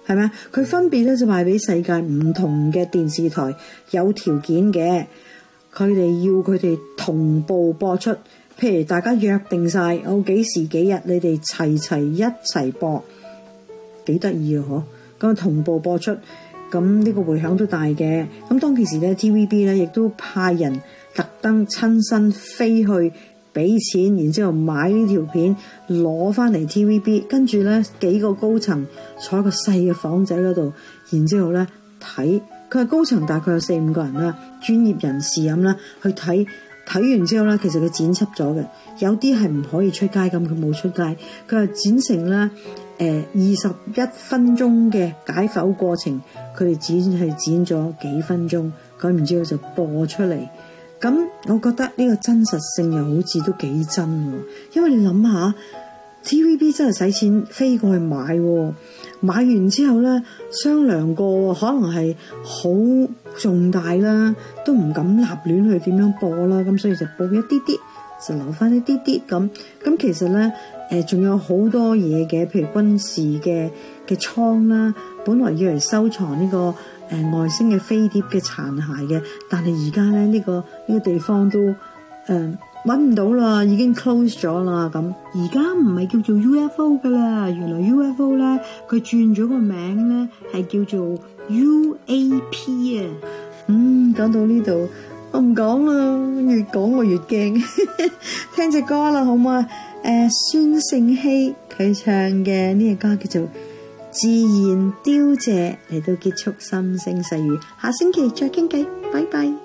係咪啊？佢分別咧就賣俾世界唔同嘅電視台，有條件嘅，佢哋要佢哋同步播出。譬如大家約定晒，我幾時幾日你哋齊一齊播，幾得意啊！嗬，咁同步播出，咁呢個迴響都大嘅。咁當其時咧 ，TVB 咧亦都派人特登親身飛去俾錢，然之後買呢條片攞翻嚟 TVB， 跟住咧幾個高層坐喺個細嘅房仔嗰度，然之後咧睇。佢係高層大概有4-5個人啦，專業人士咁啦去睇。睇完之後咧，其實佢剪輯咗嘅，有啲係唔可以出街咁，佢冇出街，佢係剪成咧21分鐘嘅解剖過程，佢哋剪咗幾分鐘，咁然之後就播出嚟。咁我覺得呢個真實性又好似都幾真喎，因為你諗下 TVB 真係使錢飛過去買喎，買完之後咧商量過，可能係好重大啦，都唔敢立亂去點樣播啦，咁所以就播一啲啲，就留翻一啲啲咁。咁其實咧仲有好多嘢嘅，譬如軍事嘅倉啦，本來要嚟收藏呢個外星嘅飛碟嘅殘骸嘅，但係而家咧呢個地方都揾唔到啦，已經 close 咗啦。咁而家唔係叫做 UFO 噶啦，原來 UFO 咧佢轉咗個名咧係叫做 UAP 啊。講到呢度我唔講啦，越講我越驚。聽隻歌啦好唔好啊？孫盛希佢唱嘅呢個歌叫做自然凋謝，嚟到結束心聲細語，下星期再傾偈，拜拜。